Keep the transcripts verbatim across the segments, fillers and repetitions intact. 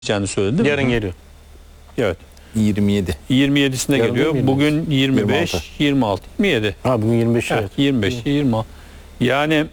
Yani söyledi. Yarın geliyor. Evet. yirmi yedi. yirmi yedisinde Yarın geliyor. değil mi? Bugün yirmi beş, yirmi altı. yirmi altı, yirmi yedi. Ha bugün yirmi beş, Evet, evet. yirmi beş, yirmi altı. Yani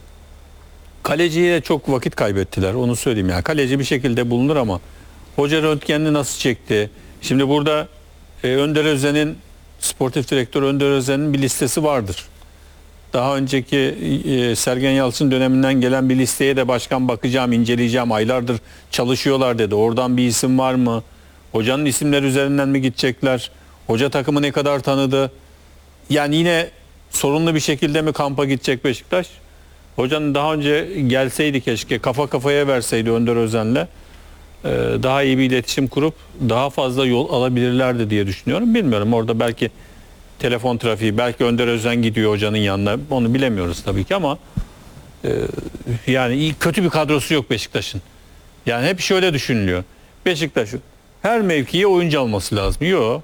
kaleciye çok vakit kaybettiler. Onu söyleyeyim yani. Kaleci bir şekilde bulunur ama hoca röntgenini nasıl çekti? Şimdi burada e, Önder Özen'in, sportif direktör Önder Özen'in bir listesi vardır. Daha önceki e, Sergen Yalçın döneminden gelen bir listeye de başkan bakacağım, inceleyeceğim. Aylardır çalışıyorlar dedi. Oradan bir isim var mı? Hocanın isimleri üzerinden mi gidecekler? Hoca takımı ne kadar tanıdı? Yani yine sorunlu bir şekilde mi kampa gidecek Beşiktaş? Hocanın daha önce gelseydi keşke, kafa kafaya verseydi Önder Özen'le. Ee, daha iyi bir iletişim kurup daha fazla yol alabilirlerdi diye düşünüyorum. Bilmiyorum, orada belki telefon trafiği, belki Önder Özen gidiyor hocanın yanına. Onu bilemiyoruz tabii ki ama e, yani iyi, kötü bir kadrosu yok Beşiktaş'ın. Yani hep şöyle düşünülüyor. Beşiktaş'ın her mevkiye oyuncu alması lazım. Yok.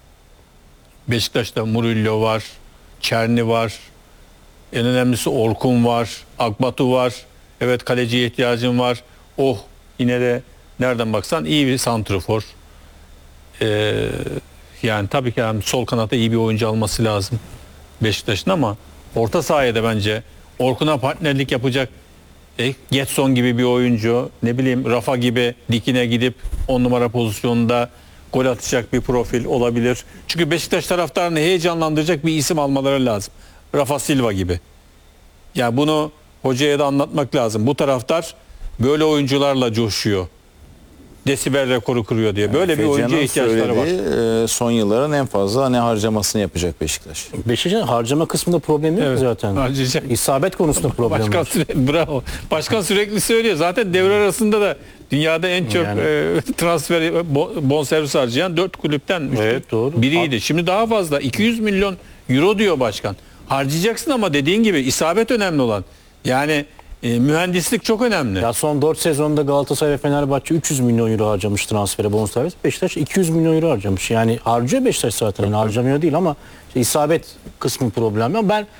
Beşiktaş'ta Murillo var, Çerni var, en önemlisi Orkun var, Akbatu var. Evet, kaleciye ihtiyacım var. Oh, yine de nereden baksan iyi bir santrafor. Ee, yani tabii ki yani sol kanatta iyi bir oyuncu alması lazım Beşiktaş'ın ama orta sahaya da bence Orkun'a partnerlik yapacak e, Getson gibi bir oyuncu, ne bileyim Rafa gibi dikine gidip on numara pozisyonunda gol atacak bir profil olabilir. Çünkü Beşiktaş taraftarını heyecanlandıracak bir isim almaları lazım. Rafa Silva gibi. Yani bunu hocaya da anlatmak lazım. Bu taraftar böyle oyuncularla coşuyor. Desibel rekoru kırıyor diye. Böyle bir oyuncuya ihtiyaçları var. E, son yılların en fazla ne harcamasını yapacak Beşiktaş. Beşiktaş'ın harcama kısmında problemi yok Evet, zaten. harcayacak. İsabet konusunda problem Başkan var. sürekli, bravo. Başkan sürekli söylüyor. Zaten devre arasında da dünyada en çok Yani. e, transfer bo- bonservis harcayan dört kulüpten üçü Evet, doğru. biriydi. Şimdi daha fazla iki yüz milyon euro diyor başkan. Harcayacaksın ama dediğin gibi isabet önemli olan. Yani e, mühendislik çok önemli. Ya son dört sezonda Galatasaray ve Fenerbahçe üç yüz milyon euro harcamış transfere, bonservis. Beşiktaş iki yüz milyon euro harcamış. Yani harcıyor Beşiktaş zaten. Yani harcamıyor değil ama işte isabet kısmı problem. Ama ben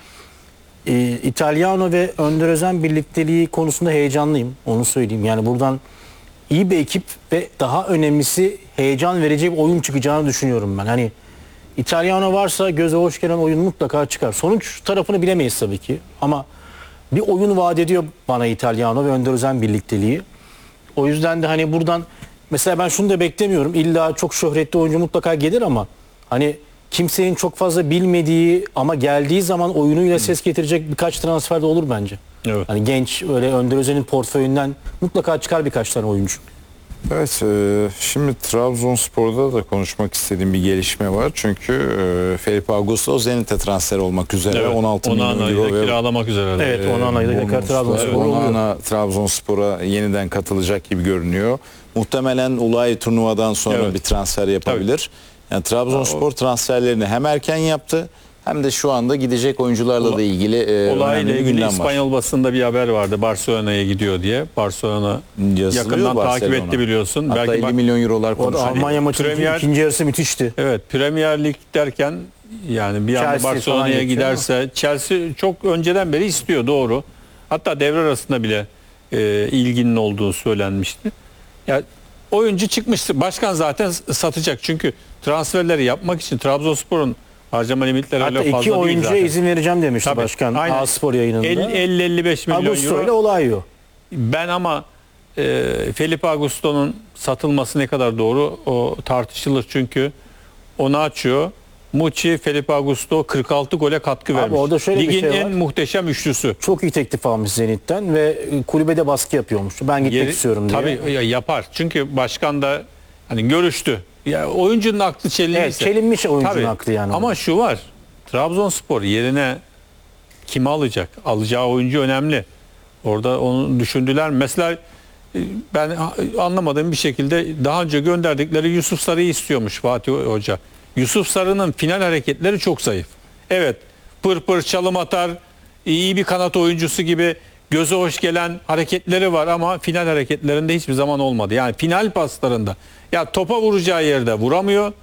e, Italiano ve Önder Özen birlikteliği konusunda heyecanlıyım. Onu söyleyeyim. Yani buradan iyi bir ekip ve daha önemlisi heyecan verici bir oyun çıkacağını düşünüyorum ben. Hani İtalyanO varsa göze hoş gelen oyun mutlaka çıkar. Sonuç tarafını bilemeyiz tabii ki ama bir oyun vaat ediyor bana İtalyanO ve Önder Özen birlikteliği. O yüzden de hani buradan mesela ben şunu da beklemiyorum. İlla çok şöhretli oyuncu mutlaka gelir ama hani kimsenin çok fazla bilmediği ama geldiği zaman oyunuyla ses getirecek birkaç transfer de olur bence. Evet. Hani genç öyle Önder Özen'in portföyünden mutlaka çıkar birkaç tane oyuncu. Evet, e, şimdi Trabzonspor'da da konuşmak istediğim bir gelişme var. Çünkü e, Felipe Augusto Zenit'e transfer olmak üzere Evet, on altı milyon Onana'yı euro da ve kiralamak üzere. Evet, Onana'yı da tekrar Trabzonspor oluyor. Onana Trabzonspor'a yeniden katılacak gibi görünüyor. Muhtemelen Ulay turnuvadan sonra Evet. bir transfer yapabilir. Yani Trabzonspor transferlerini hem erken yaptı hem de şu anda gidecek oyuncularla da ilgili e, Olayla önemli bir ilgili gündem var. İspanyol basında bir haber vardı. Barcelona'ya gidiyor diye. Barcelona Yazılıyor yakından takip Barcelona. etti biliyorsun. Hatta Belki elli bak- milyon eurolar Orada konuşuluyor. Almanya maçının Premier- ikinci yarısı müthişti. Evet, Premier Lig derken yani bir anda Chelsea falan Barcelona'ya geçiyor giderse, Chelsea çok önceden beri istiyor, doğru. Hatta devre arasında bile e, ilginin olduğu söylenmişti. Ya oyuncu çıkmıştı. Başkan zaten satacak çünkü transferleri yapmak için Trabzonspor'un harcama limitleri öyle Hatta fazla iki değil oyuncuya zaten. izin vereceğim demişti Tabii, başkan aynen. A-Spor yayınında. elli elli beş milyon Augusto ile euro. Olayo. Ben ama e, Felipe Augusto'nun satılması ne kadar doğru o tartışılır çünkü onu açıyor. Muçi, Felipe Augusto kırk altı gole katkı Abi vermiş. orada şöyle bir Ligin şey var. en muhteşem üçlüsü. Çok iyi teklif almış Zenit'ten ve kulübede baskı yapıyormuş. Ben gitmek Yeri- istiyorum diye. Tabii ya, yapar. Çünkü başkan da hani görüştü. Ya oyuncunun aklı çelinmişse. Evet, çelinmiş oyuncunun Tabii. aklı yani. Ama şu var. Trabzonspor yerine kimi alacak? Alacağı oyuncu önemli. Orada onu düşündüler. Mesela e, ben anlamadığım bir şekilde daha önce gönderdikleri Yusuf Sarı'yı istiyormuş Fatih Hoca. Yusuf Sarı'nın final hareketleri çok zayıf. Evet, pır pır çalım atar, iyi bir kanat oyuncusu gibi göze hoş gelen hareketleri var ama final hareketlerinde hiçbir zaman olmadı. Yani final paslarında ya topa vuracağı yerde vuramıyor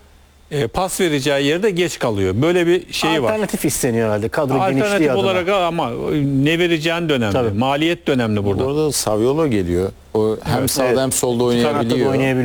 e, pas vereceği yerde geç kalıyor. Böyle bir şey var. Alternatif isteniyor herhalde kadro genişliği Alternatif adına. olarak ama ne vereceğin de önemli. Tabii. Maliyet de önemli burada. Bu arada Saviolo geliyor. O hem Evet, sağda evet. hem solda İki kanatta da oynayabiliyor. oynayabiliyor.